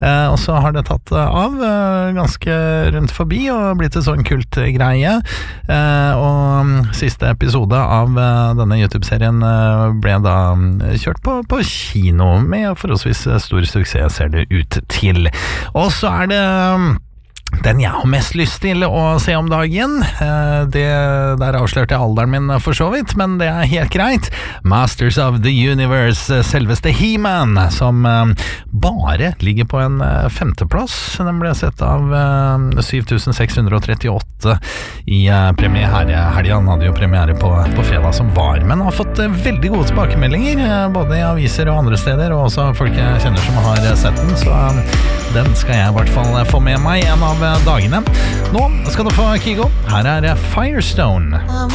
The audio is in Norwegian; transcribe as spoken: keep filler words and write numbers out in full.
eh, og så har det tatt av eh, ganske rundt forbi og blitt en sånn kult greie, eh, og siste episode av eh, denne YouTube-serien eh, ble da kjørt på, på kino med forholdsvis stor suksess, ser det ut til. Og så er det den jeg har mest lyst til å se om dagen. Det, der avslørte jeg alderen min for så vidt, men det er helt greit. Masters of the Universe, selveste He-Man, som bare ligger på en femteplass. Den ble sett av syv tusen seks hundre trettiåtte i premiere. Helgen hadde jo premiere på, på fredag som var, men har fått veldig gode tilbakemeldinger, både i aviser og andre steder, og også folk jeg kjenner som har sett den, så den skal jeg i hvert fall få med meg en av dagene. Nå skal du få Kygo. Her er Firestone.